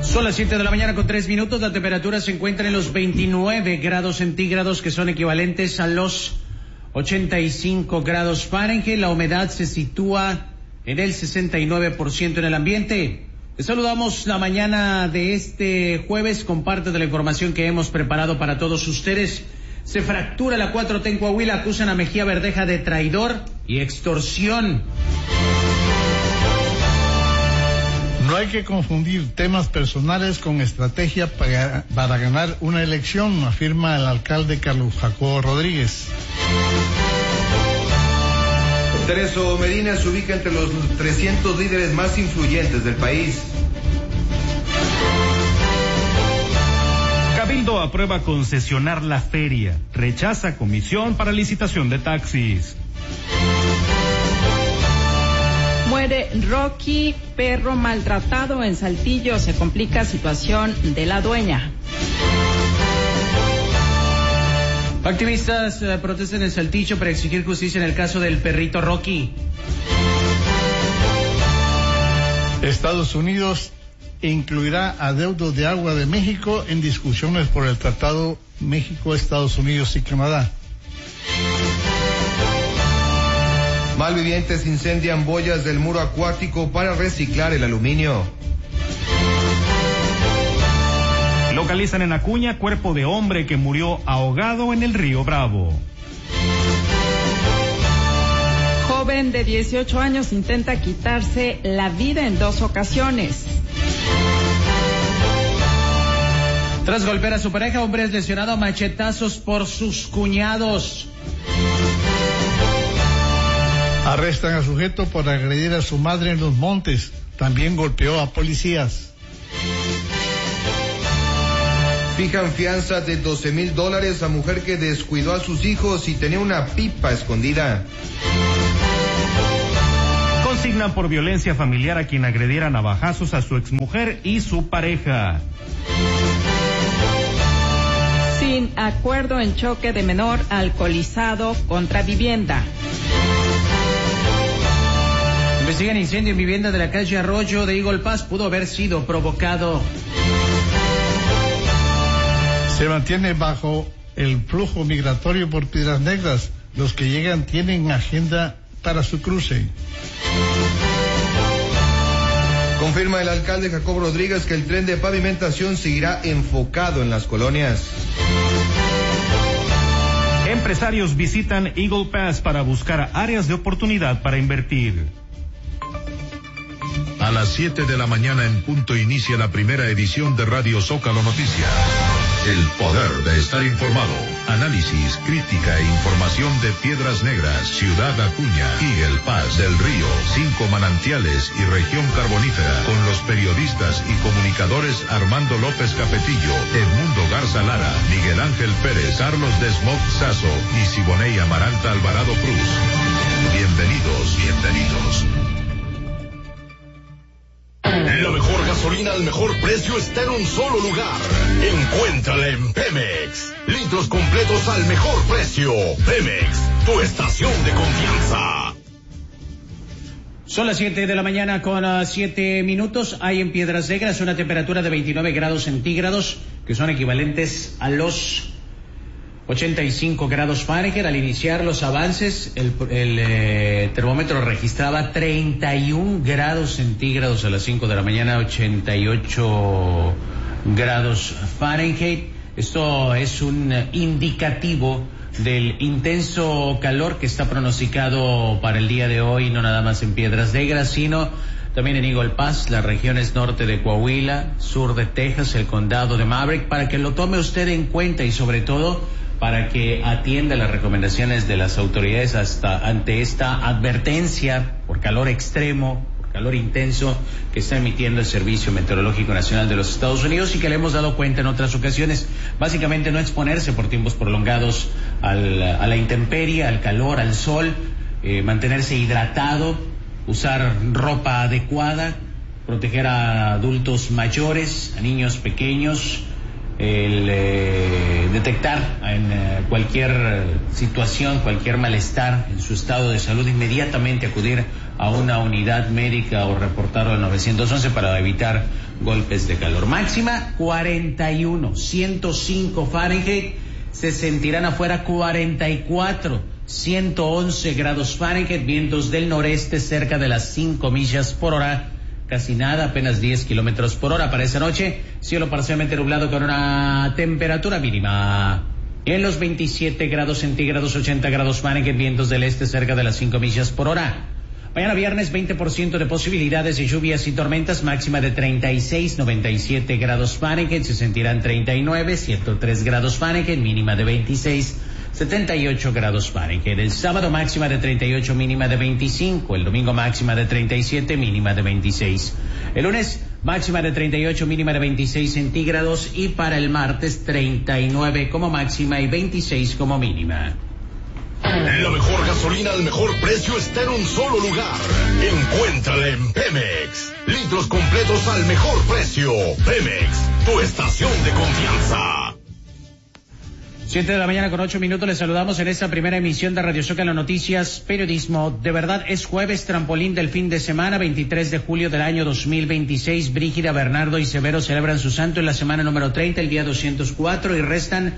Son las 7 de la mañana con 3 minutos. La temperatura se encuentra en los 29 grados centígrados, que son equivalentes a los 85 grados Fahrenheit. La humedad se sitúa en el 69% en el ambiente. Les saludamos la mañana de este jueves con parte de la información que hemos preparado para todos ustedes. Se fractura la 4T en Coahuila, acusan a Mejía Verdeja de traidor y extorsión. No hay que confundir temas personales con estrategia para ganar una elección, afirma el alcalde Carlos Jacobo Rodríguez. Tereso Medina se ubica entre los 300 líderes más influyentes del país. Cabildo aprueba concesionar la feria, rechaza comisión para licitación de taxis. Muere Rocky, perro maltratado en Saltillo, se complica situación de la dueña. Activistas protestan en Saltillo para exigir justicia en el caso del perrito Rocky. Estados Unidos incluirá adeudos de agua de México en discusiones por el Tratado México, Estados Unidos y Canadá. Malvivientes incendian boyas del muro acuático para reciclar el aluminio. Localizan en Acuña cuerpo de hombre que murió ahogado en el río Bravo. Joven de 18 años intenta quitarse la vida en 2 ocasiones. Tras golpear a su pareja, hombre es lesionado a machetazos por sus cuñados. Arrestan a sujeto por agredir a su madre en Los Montes. También golpeó a policías. Fijan fianza de $12,000 a mujer que descuidó a sus hijos y tenía una pipa escondida. Consignan por violencia familiar a quien agrediera a navajazos a su exmujer y su pareja. Sin acuerdo en choque de menor alcoholizado contra vivienda. Investigan incendio en vivienda de la calle Arroyo de Eagle Pass. Pudo haber sido provocado. Se mantiene bajo el flujo migratorio por Piedras Negras. Los que llegan tienen agenda para su cruce. Confirma el alcalde Jacobo Rodríguez que el tren de pavimentación seguirá enfocado en las colonias. Empresarios visitan Eagle Pass para buscar áreas de oportunidad para invertir. A las 7 de la mañana en punto inicia la primera edición de Radio Zócalo Noticias. El poder de estar informado. Análisis, crítica e información de Piedras Negras, Ciudad Acuña, Eagle Pass, Del Río, 5 manantiales y región carbonífera, con los periodistas y comunicadores Armando López Capetillo, Edmundo Garza Lara, Miguel Ángel Pérez, Carlos Desmond Sazo y Siboney Amaranta Alvarado Cruz. Bienvenidos, bienvenidos. La mejor gasolina al mejor precio está en un solo lugar. Encuéntrala en Pemex. Litros completos al mejor precio. Pemex, tu estación de confianza. Son las 7 de la mañana con 7 minutos. Hay en Piedras Negras una temperatura de 29 grados centígrados, que son equivalentes a los 85 grados Fahrenheit. Al iniciar los avances, el termómetro registraba 31 grados centígrados a las 5 de la mañana, 88 grados Fahrenheit. Esto es un indicativo del intenso calor que está pronosticado para el día de hoy, no nada más en Piedras Negras, sino también en Eagle Pass, las regiones norte de Coahuila, sur de Texas, el condado de Maverick, para que lo tome usted en cuenta y sobre todo para que atienda las recomendaciones de las autoridades ante esta advertencia por calor extremo, por calor intenso que está emitiendo el Servicio Meteorológico Nacional de los Estados Unidos y que le hemos dado cuenta en otras ocasiones. Básicamente no exponerse por tiempos prolongados a la intemperie, al calor, al sol, mantenerse hidratado, usar ropa adecuada, proteger a adultos mayores, a niños pequeños, detectar en cualquier situación, cualquier malestar en su estado de salud, inmediatamente acudir a una unidad médica o reportarlo al 911 para evitar golpes de calor. Máxima 41, 105 Fahrenheit, se sentirán afuera 44, 111 grados Fahrenheit, vientos del noreste cerca de las 5 millas por hora, casi nada, apenas 10 kilómetros por hora. Para esta noche, cielo parcialmente nublado con una temperatura mínima en los 27 grados centígrados, 80 grados Fahrenheit, vientos del este cerca de las 5 millas por hora. Mañana viernes 20% de posibilidades de lluvias y tormentas, máxima de 36, 97 grados Fahrenheit, se sentirán 39, 103 grados Fahrenheit, mínima de 26, 78 grados Fahrenheit. El sábado máxima de 38, mínima de 25. El domingo máxima de 37, mínima de 26. El lunes máxima de 38, mínima de 26 centígrados. Y para el martes 39 como máxima y 26 como mínima. La mejor gasolina al mejor precio está en un solo lugar. Encuéntrala en Pemex. Litros completos al mejor precio. Pemex, tu estación de confianza. 7 de la mañana con 8 minutos, les saludamos en esta primera emisión de Radio Zócalo Noticias, periodismo de verdad. Es jueves, trampolín del fin de semana, 23 de julio del año 2026. Brígida, Bernardo y Severo celebran su santo en la semana número 30, el día 204, y restan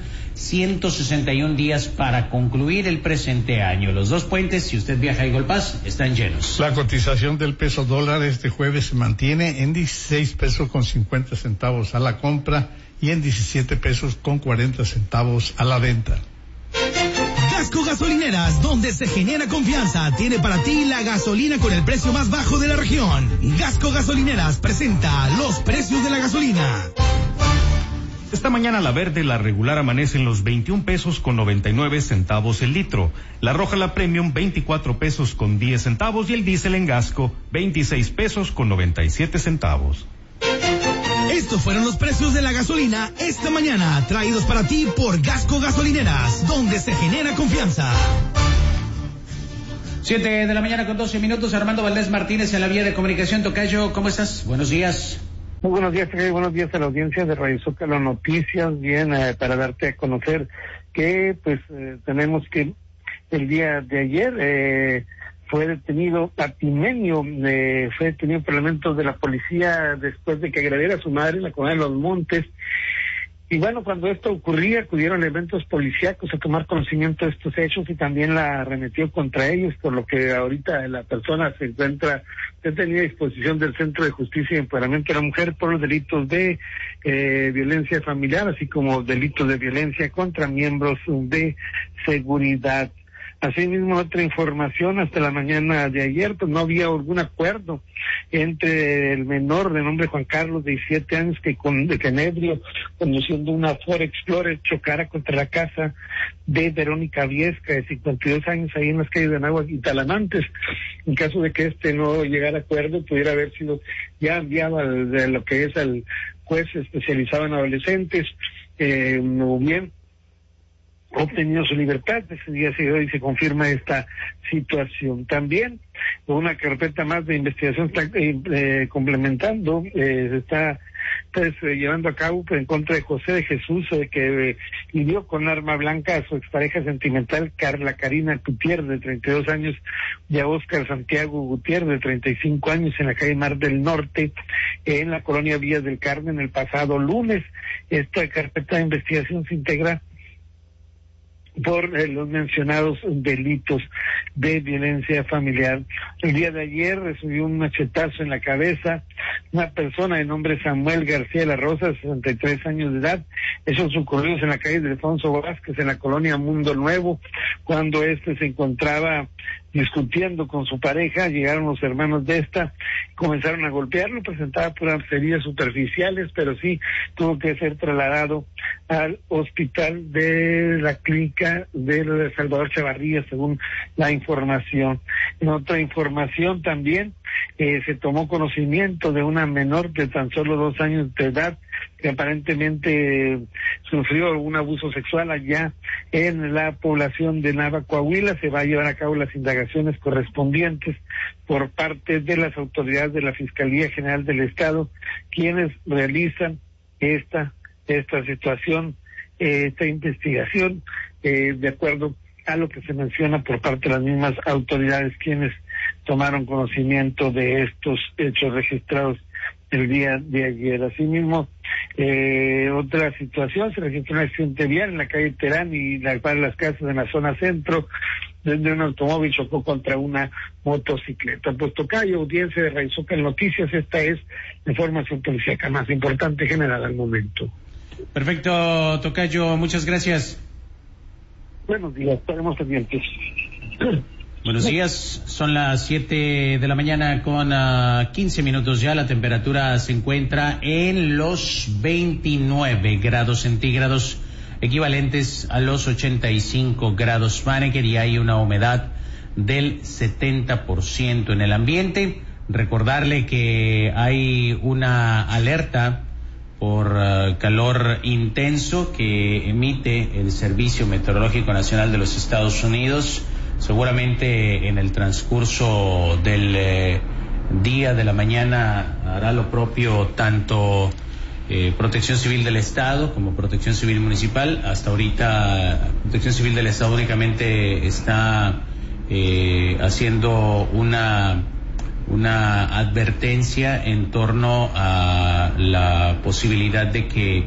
161 días para concluir el presente año. Los dos puentes, si usted viaja a Eagle Pass, están llenos. La cotización del peso dólar este jueves se mantiene en 16 pesos con 50 centavos a la compra y en 17 pesos con 40 centavos a la venta. Gasco Gasolineras, donde se genera confianza, tiene para ti la gasolina con el precio más bajo de la región. Gasco Gasolineras presenta los precios de la gasolina. Esta mañana la verde, la regular, amanece en los 21 pesos con 99 centavos el litro. La roja, la premium, 24 pesos con 10 centavos y el diésel en Gasco, 26 pesos con 97 centavos. Estos fueron los precios de la gasolina esta mañana, traídos para ti por Gasco Gasolineras, donde se genera confianza. 7 de la mañana con 12 minutos, Armando Valdés Martínez en la vía de comunicación. Tocayo, ¿cómo estás? Buenos días. Muy buenos días, buenos días a la audiencia de Radio Zócalo Noticias. Bien, para darte a conocer que tenemos que el día de ayer fue detenido Artimenio, fue detenido por elementos de la policía después de que agrediera a su madre en la colonia de Los Montes. Y bueno, cuando esto ocurría, acudieron elementos policíacos a tomar conocimiento de estos hechos y también la arremetió contra ellos, por lo que ahorita la persona se encuentra detenida a disposición del Centro de Justicia y Empoderamiento de la Mujer por los delitos de violencia familiar, así como delitos de violencia contra miembros de seguridad. Asimismo, otra información, hasta la mañana de ayer, pues no había algún acuerdo entre el menor de nombre Juan Carlos, de 17 años, que en ebrio, conduciendo una Ford Explorer, chocara contra la casa de Verónica Viesca, de 52 años, ahí en las calles de Anáhuac y Talamantes. En caso de que no llegara a acuerdo, pudiera haber sido ya enviado de lo que es al juez especializado en adolescentes, o bien obtenido su libertad. Ese día se confirma esta situación. También una carpeta más de investigación está complementando, se está llevando a cabo en contra de José de Jesús, que hirió con arma blanca a su expareja sentimental Carla Karina Gutiérrez, de 32 años, y a Óscar Santiago Gutiérrez, de 35 años, en la calle Mar del Norte, en la colonia Villas del Carmen, el pasado lunes. Esta carpeta de investigación se integra por los mencionados delitos de violencia familiar. El día de ayer recibió un machetazo en la cabeza una persona de nombre Samuel García de la Rosa, de 63 años de edad. Esos ocurridos en la calle de Alfonso Vázquez, en la colonia Mundo Nuevo, cuando se encontraba discutiendo con su pareja. Llegaron los hermanos de comenzaron a golpearlo, presentaba puras heridas superficiales, pero sí tuvo que ser trasladado al hospital de la clínica de Salvador Chavarría, según la información. En otra información también se tomó conocimiento de una menor de tan solo 2 años de edad que aparentemente sufrió un abuso sexual allá en la población de Nava, Coahuila. Se va a llevar a cabo las indagaciones correspondientes por parte de las autoridades de la Fiscalía General del Estado, quienes realizan esta esta situación, esta investigación, de acuerdo a lo que se menciona por parte de las mismas autoridades quienes tomaron conocimiento de estos hechos registrados el día de ayer. Asimismo, otra situación, se registró un accidente vial en la calle Terán y las casas en la zona centro, donde un automóvil chocó contra una motocicleta. Pues tocayo, audiencia de Radio Zócalo Noticias, esta es la información policíaca más importante generada al momento. Perfecto, tocayo, muchas gracias. Buenos días, estaremos pendientes. Buenos días, son las 7 de la mañana con 15 minutos ya. La temperatura se encuentra en los 29 grados centígrados, equivalentes a los 85 grados Fahrenheit, y hay una humedad del 70% en el ambiente. Recordarle que hay una alerta por calor intenso que emite el Servicio Meteorológico Nacional de los Estados Unidos. Seguramente en el transcurso del día de la mañana hará lo propio tanto Protección Civil del Estado como Protección Civil Municipal. Hasta ahorita Protección Civil del Estado únicamente está haciendo una advertencia en torno a la posibilidad de que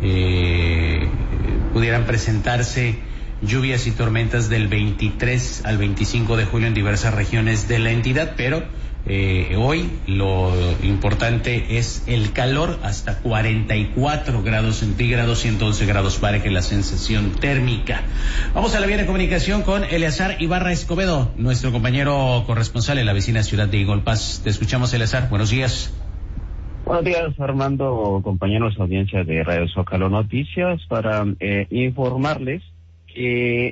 pudieran presentarse lluvias y tormentas del 23 al 25 de julio en diversas regiones de la entidad, pero hoy lo importante es el calor, hasta 44 grados centígrados, 111 grados Fahrenheit la sensación térmica. Vamos a la vía de comunicación con Eleazar Ibarra Escobedo, nuestro compañero corresponsal en la vecina ciudad de Eagle Pass. Te escuchamos, Eleazar, buenos días. Buenos días, Armando, compañeros, audiencia de Radio Zócalo Noticias, para informarles que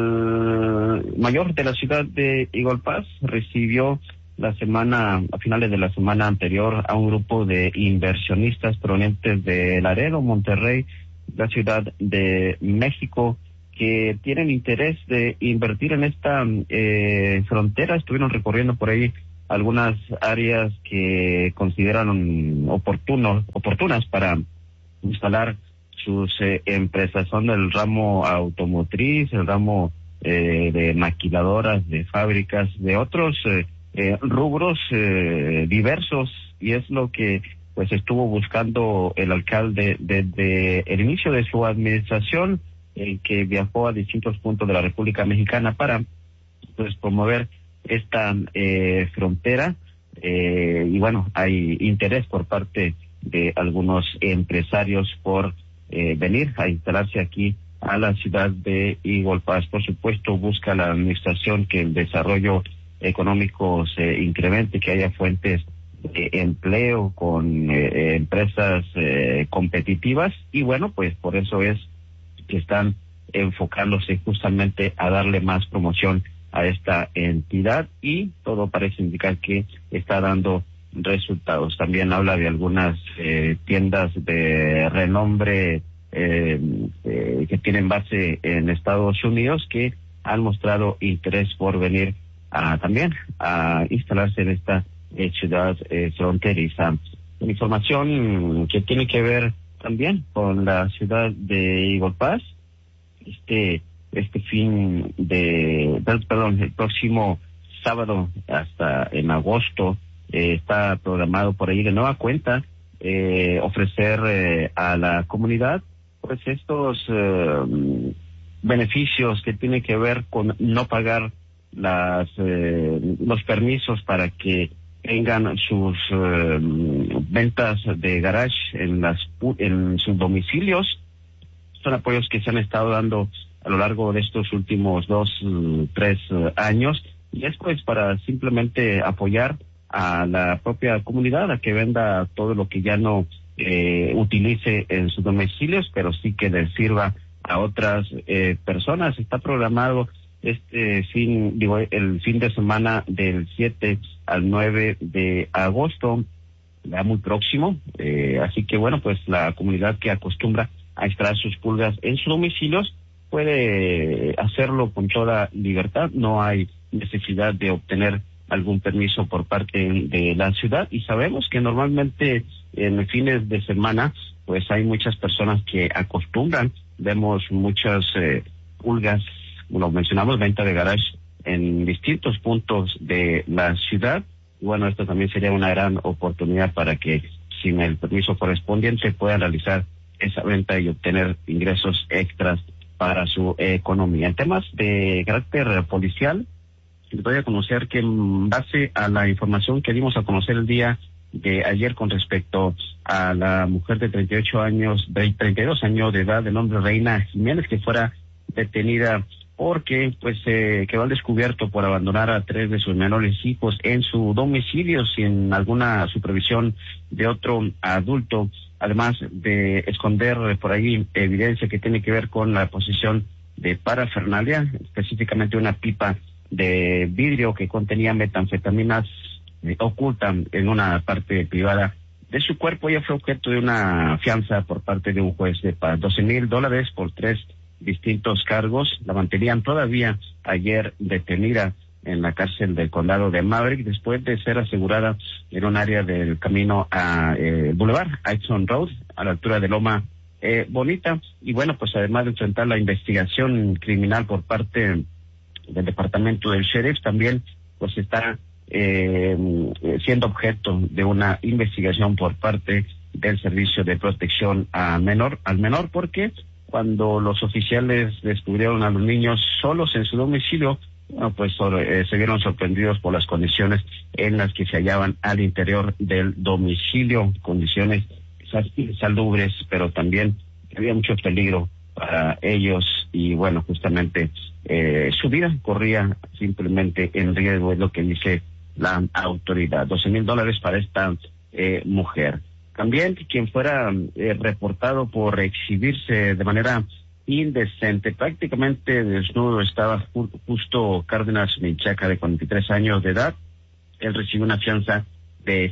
el mayor de la ciudad de Eagle Pass recibió a finales de la semana anterior, a un grupo de inversionistas provenientes de Laredo, Monterrey, la Ciudad de México, que tienen interés de invertir en esta frontera. Estuvieron recorriendo por ahí algunas áreas que consideran oportunas para instalar sus empresas. Son del ramo automotriz, el ramo de maquiladoras, de fábricas, de otros rubros diversos, y es lo que pues estuvo buscando el alcalde desde el inicio de su administración, que viajó a distintos puntos de la República Mexicana para pues promover esta frontera, y bueno, hay interés por parte de algunos empresarios por venir a instalarse aquí a la ciudad de Eagle Pass. Por supuesto, busca la administración que el desarrollo económico se incremente, que haya fuentes de empleo con empresas competitivas, y bueno, pues por eso es que están enfocándose justamente a darle más promoción a esta entidad, y todo parece indicar que está dando resultados. También habla de algunas tiendas de renombre que tienen base en Estados Unidos, que han mostrado interés por venir también a instalarse en esta ciudad fronteriza. Una información que tiene que ver también con la ciudad de Eagle Pass. El próximo sábado, hasta en agosto, está programado por ahí de nueva cuenta ofrecer a la comunidad pues estos beneficios que tienen que ver con no pagar los permisos para que tengan sus ventas de garage en sus domicilios. Son apoyos que se han estado dando a lo largo de estos últimos 2-3 años, y es pues para simplemente apoyar a la propia comunidad a que venda todo lo que ya no utilice en sus domicilios, pero sí que les sirva a otras personas. Está programado el fin de semana del 7 al 9 de agosto, ya muy próximo, así que bueno, pues la comunidad que acostumbra a instalar sus pulgas en sus domicilios puede hacerlo con toda libertad. No hay necesidad de obtener algún permiso por parte de la ciudad, y sabemos que normalmente en fines de semana pues hay muchas personas que acostumbran, vemos muchas pulgas, lo mencionamos, venta de garage en distintos puntos de la ciudad. Y bueno, esto también sería una gran oportunidad para que sin el permiso correspondiente puedan realizar esa venta y obtener ingresos extras para su economía. En temas de carácter policial, les doy a conocer que en base a la información que dimos a conocer el día de ayer con respecto a la mujer de 32 años de edad, de nombre Reina Jiménez, que fuera detenida porque pues quedó al descubierto por abandonar a 3 de sus menores hijos en su domicilio sin alguna supervisión de otro adulto, además de esconder por ahí evidencia que tiene que ver con la posesión de parafernalia, específicamente una pipa de vidrio que contenía metanfetaminas oculta en una parte privada de su cuerpo. Ella fue objeto de una fianza por parte de un juez de paz, $12,000 por 3 distintos cargos. La mantenían todavía ayer detenida en la cárcel del condado de Maverick después de ser asegurada en un área del camino a Boulevard, Hudson Road, a la altura de Loma Bonita. Y bueno, pues además de enfrentar la investigación criminal por parte del departamento del sheriff, también pues está siendo objeto de una investigación por parte del Servicio de Protección al Menor, porque cuando los oficiales descubrieron a los niños solos en su domicilio, bueno, pues se vieron sorprendidos por las condiciones en las que se hallaban al interior del domicilio, condiciones insalubres, pero también había mucho peligro para ellos y bueno, justamente su vida corría simplemente en riesgo, es lo que dice la autoridad. $12,000 para esta mujer. También quien fuera reportado por exhibirse de manera indecente, prácticamente desnudo, estaba Justo Cárdenas Menchaca, de 43 años de edad. Él recibió una fianza de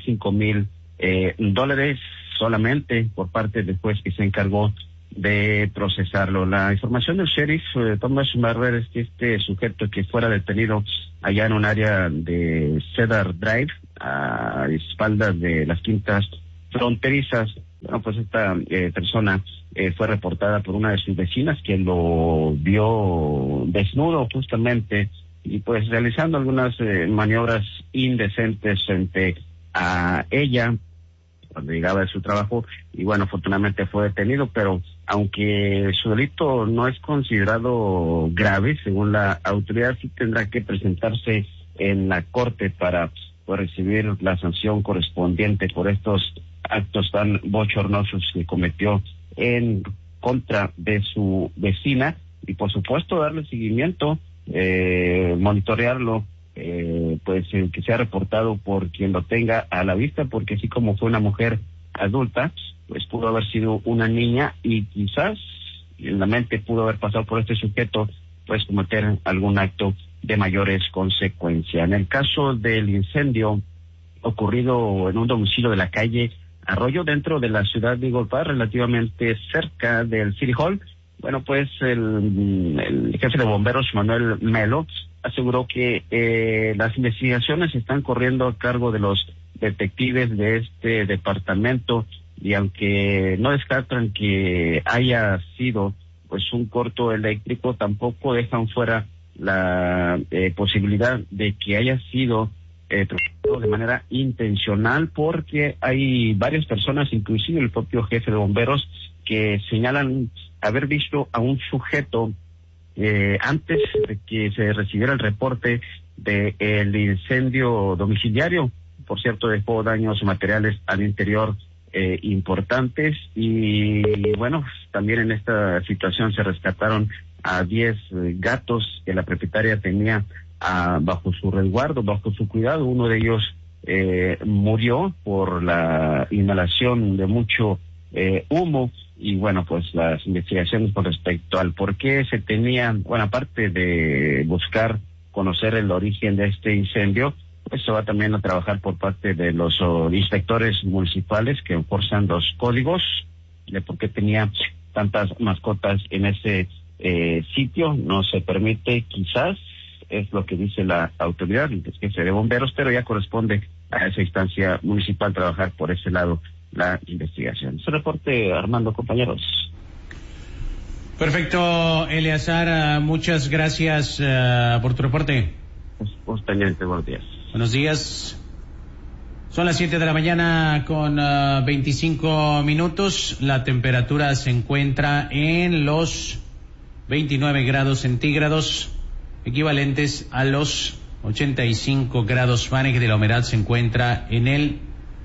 $5,000 solamente por parte del juez que se encargó de procesarlo. La información del sheriff Thomas Marver es que este sujeto que fuera detenido allá en un área de Cedar Drive, a espaldas de las quintas fronterizas, bueno, pues esta persona fue reportada por una de sus vecinas que lo vio desnudo justamente y pues realizando algunas maniobras indecentes frente a ella cuando llegaba de su trabajo, y bueno, afortunadamente fue detenido, pero aunque su delito no es considerado grave, según la autoridad, sí tendrá que presentarse en la corte para recibir la sanción correspondiente por estos actos tan bochornosos que cometió en contra de su vecina, y por supuesto darle seguimiento, monitorearlo, pues que sea reportado por quien lo tenga a la vista, porque así como fue una mujer adulta, pues pudo haber sido una niña y quizás en la mente pudo haber pasado por este sujeto, pues cometer algún acto de mayores consecuencias. En el caso del incendio ocurrido en un domicilio de la calle Arroyo, dentro de la ciudad de Eagle Pass, relativamente cerca del City Hall, bueno, pues el jefe de bomberos, Manuel Melo, aseguró que las investigaciones están corriendo a cargo de los detectives de este departamento, y aunque no descartan que haya sido pues un corto eléctrico, tampoco dejan fuera la posibilidad de que haya sido de manera intencional, porque hay varias personas, inclusive el propio jefe de bomberos, que señalan haber visto a un sujeto antes de que se recibiera el reporte del incendio domiciliario. Por cierto, dejó daños materiales al interior importantes, y bueno, también en esta situación se rescataron a 10 gatos que la propietaria tenía bajo su resguardo, bajo su cuidado. Uno de ellos murió por la inhalación de mucho humo, y bueno, pues las investigaciones con respecto al por qué se tenía, bueno, aparte de buscar conocer el origen de este incendio, pues se va también a trabajar por parte de los inspectores municipales que enforzan los códigos de por qué tenía tantas mascotas en ese sitio. No se permite quizás es lo que dice la autoridad, el jefe de bomberos, pero ya corresponde a esa instancia municipal trabajar por ese lado la investigación. Ese reporte, Armando, compañeros. Perfecto, Eleazar, muchas gracias por tu reporte. Pues pendiente, buenos días. Buenos días. Son las 7 de la mañana con 25 minutos. La temperatura se encuentra en los 29 grados centígrados, equivalentes a los 85 grados Fahrenheit. La humedad se encuentra en el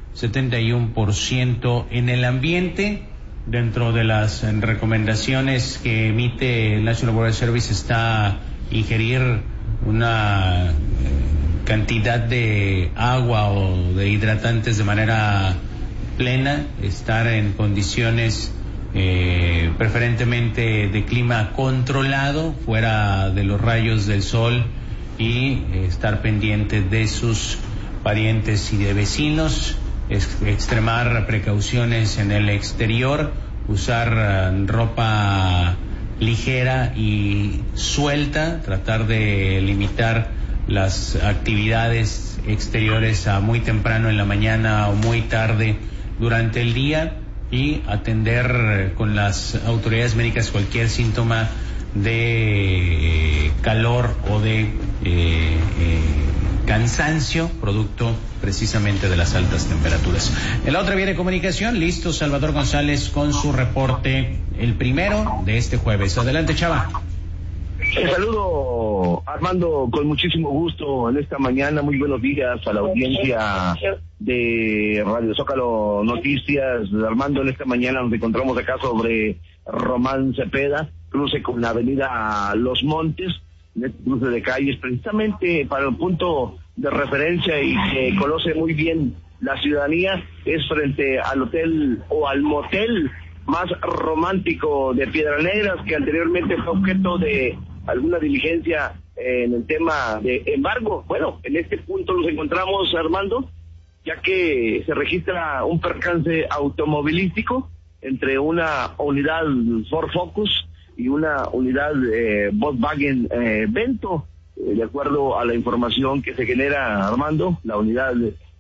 71% en el ambiente. Dentro de las recomendaciones que emite el National Weather Service está ingerir una cantidad de agua o de hidratantes de manera plena, estar en condiciones preferentemente de clima controlado, fuera de los rayos del sol, y estar pendiente de sus parientes y de vecinos, extremar precauciones en el exterior, usar ropa ligera y suelta, tratar de limitar las actividades exteriores a muy temprano en la mañana o muy tarde durante el día, y atender con las autoridades médicas cualquier síntoma de calor o de cansancio, producto precisamente de las altas temperaturas. En la otra vía de comunicación, listo Salvador González con su reporte, el primero de este jueves. Adelante, Chava. Un saludo, Armando, con muchísimo gusto en esta mañana. Muy buenos días a la audiencia de Radio Zócalo Noticias. Armando, en esta mañana nos encontramos acá sobre Román Cepeda, cruce con la avenida Los Montes, en este cruce de calles, precisamente para el punto de referencia y que conoce muy bien la ciudadanía, es frente al hotel o al motel más romántico de Piedras Negras, que anteriormente fue objeto de alguna diligencia en el tema de embargo. Bueno, en este punto nos encontramos, Armando, ya que se registra un percance automovilístico entre una unidad Ford Focus y una unidad Volkswagen Vento. De acuerdo a la información que se genera, Armando, la unidad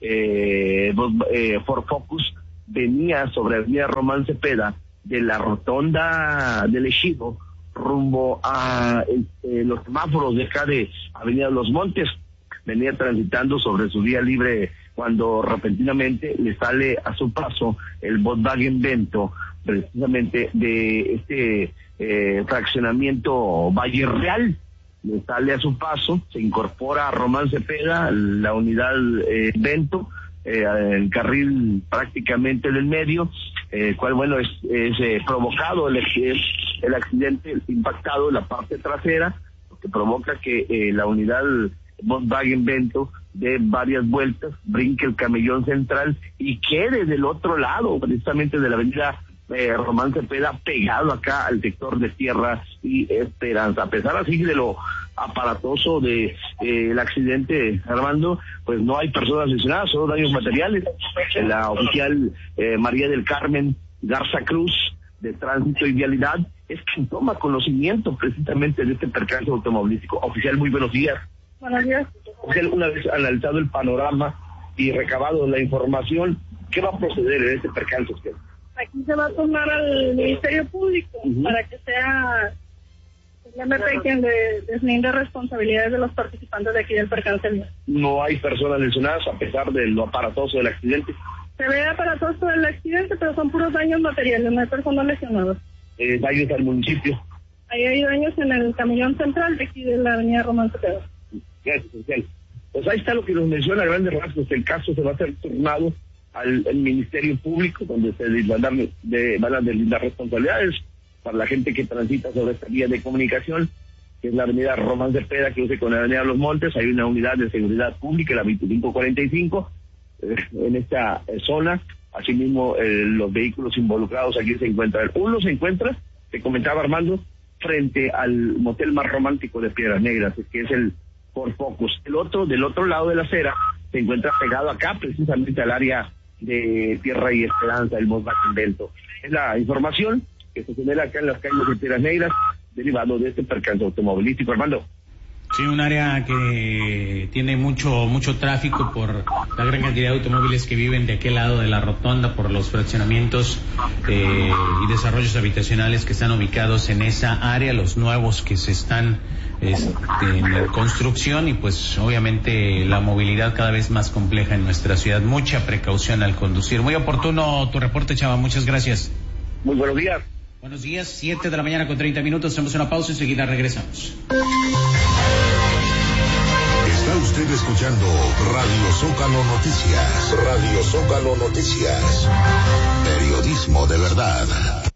Ford Focus venía sobre Avenida Román Cepeda de la rotonda del Ejido rumbo a los semáforos de acá de Avenida Los Montes. Venía transitando sobre su vía libre cuando repentinamente le sale a su paso el Volkswagen Vento, precisamente de este fraccionamiento Valle Real. Le sale a su paso, se incorpora a Román Cepeda, la unidad Vento, el carril prácticamente del medio, cual bueno es provocado el accidente, impactado en la parte trasera, lo que provoca que la unidad Volkswagen Vento dé varias vueltas, brinque el camellón central y quede del otro lado, precisamente de la avenida Román Cepeda, pegado acá al sector de Tierra y Esperanza. A pesar así de lo aparatoso de el accidente, Armando, pues no hay personas lesionadas, solo daños materiales. La oficial María del Carmen Garza Cruz, de Tránsito y Vialidad, es quien toma conocimiento precisamente de este percance automovilístico. Oficial, muy buenos días. Buenos días. Oficial, una vez analizado el panorama y recabado la información, ¿qué va a proceder en este percance usted? Aquí se va a tomar al Ministerio Público para que sea el MP quien le deslinde responsabilidades de los participantes de aquí del percance. No hay personas lesionadas a pesar de lo aparatoso del accidente. Se ve aparatoso del accidente, pero son puros daños materiales, no hay personas lesionadas. Daños al municipio. Ahí hay daños en el camellón central de aquí de la avenida Román Cepeda. Gracias, oficial. Pues ahí está lo que nos menciona a grandes rasgos. El caso se va a ser turnado al Ministerio Público, donde se van a deslindar responsabilidades para la gente que transita sobre esta vía de comunicación, que es la avenida Román Cepeda, que cruce con la avenida Los Montes. Hay una unidad de seguridad pública, la 2545, en esta zona. Asimismo, los vehículos involucrados aquí se encuentran. Uno se encuentra, te comentaba Armando, frente al motel más romántico de Piedras Negras, que es el Ford Focus. El otro, del otro lado de la acera, se encuentra pegado acá, precisamente al área de Tierra y Esperanza, el Volkswagen Vento. Es la información que se genera acá en las calles de Piedras Negras, derivado de este percance automovilístico. Armando. Sí, un área que tiene mucho tráfico por la gran cantidad de automóviles que viven de aquel lado de la rotonda, por los fraccionamientos y desarrollos habitacionales que están ubicados en esa área, los nuevos que se están en construcción, y pues obviamente la movilidad cada vez más compleja en nuestra ciudad. Mucha precaución al conducir. Muy oportuno tu reporte, Chava, muchas gracias. Muy buenos días. Buenos días, 7 de la mañana con 30 minutos, hacemos una pausa y enseguida regresamos. Está usted escuchando Radio Zócalo Noticias. Radio Zócalo Noticias. Periodismo de verdad.